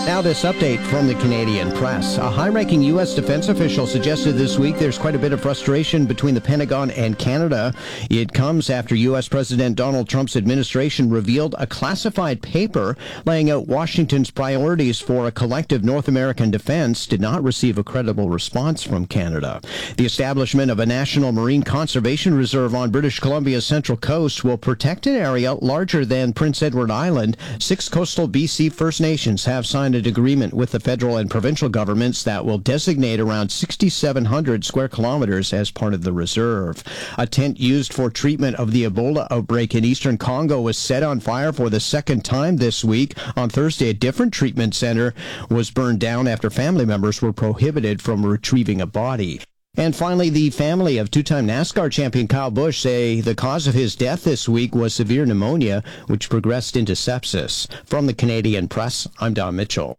Now this update from the Canadian press. A high-ranking U.S. defense official suggested this week there's quite a bit of frustration between the Pentagon and Canada. It comes after U.S. President Donald Trump's administration revealed a classified paper laying out Washington's priorities for a collective North American defense did not receive a credible response from Canada. The establishment of a National Marine Conservation Reserve on British Columbia's central coast will protect an area larger than Prince Edward Island. 6 coastal BC First Nations have signed an agreement with the federal and provincial governments that will designate around 6,700 square kilometers as part of the reserve. A tent used for treatment of the Ebola outbreak in eastern Congo was set on fire for the second time this week. On Thursday, a different treatment center was burned down after family members were prohibited from retrieving a body. And finally, the family of two-time NASCAR champion Kyle Busch say the cause of his death this week was severe pneumonia, which progressed into sepsis. From the Canadian Press, I'm Don Mitchell.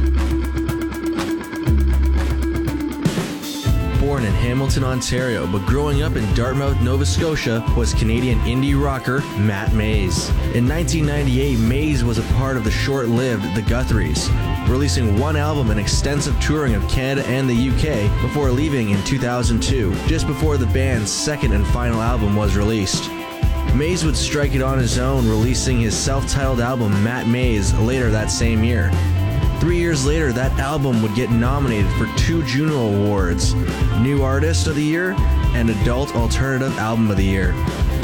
Born in Hamilton, Ontario, but growing up in Dartmouth, Nova Scotia, was Canadian indie rocker Matt Mays. In 1998, Mays was a part of the short-lived The Guthries, releasing one album and extensive touring of Canada and the UK before leaving in 2002, just before the band's second and final album was released. Mays would strike it on his own, releasing his self-titled album Matt Mays later that same year. 3 years later, that album would get nominated for 2 Juno Awards, New Artist of the Year and Adult Alternative Album of the Year.